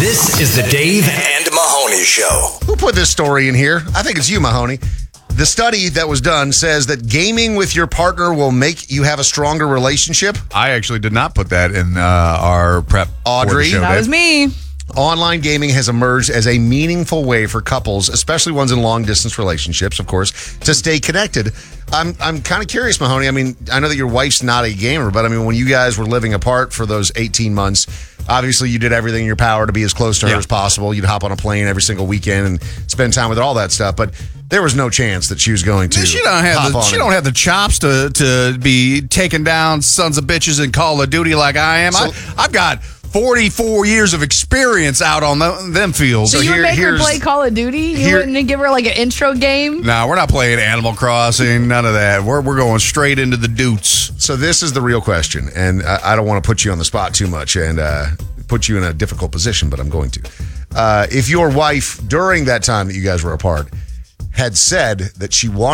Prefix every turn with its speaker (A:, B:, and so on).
A: This is the Dave and Mahoney Show.
B: Who put this story in here? I think it's you, Mahoney. The study that was done says that gaming with your partner will make you have a stronger relationship.
C: I actually did not put that in our prep.
B: Audrey?
C: for the show,
D: That
C: Dave.
D: was me.
B: Online gaming has emerged as a meaningful way for couples, especially ones in long-distance relationships, of course, to stay connected. I'm kind of curious, Mahoney. I mean, I know that your wife's not a gamer, but I mean, when you guys were living apart for those 18 months, obviously you did everything in your power to be as close to her as possible. You'd hop on a plane every single weekend and spend time with her, all that stuff. But there was no chance that she was going to.
C: She don't have the chops to be taking down sons of bitches in Call of Duty like I am. I've got 44 years of experience out on them fields.
D: So you would make her play Call of Duty? You wouldn't give her like an intro game?
C: No, we're not playing Animal Crossing, none of that. We're going straight into the doots.
B: So this is the real question, and I don't want to put you on the spot too much and put you in a difficult position, but I'm going to. If your wife, during that time that you guys were apart, had said that she wanted